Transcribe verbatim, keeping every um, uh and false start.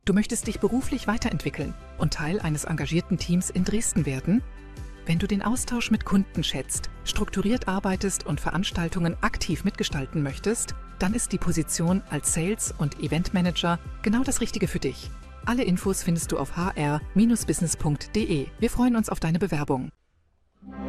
Du möchtest dich beruflich weiterentwickeln und Teil eines engagierten Teams in Dresden werden? Wenn du den Austausch mit Kunden schätzt, strukturiert arbeitest und Veranstaltungen aktiv mitgestalten möchtest, dann ist die Position als Sales- und Eventmanager genau das Richtige für dich. Alle Infos findest du auf h r Bindestrich business punkt d e. Wir freuen uns auf deine Bewerbung.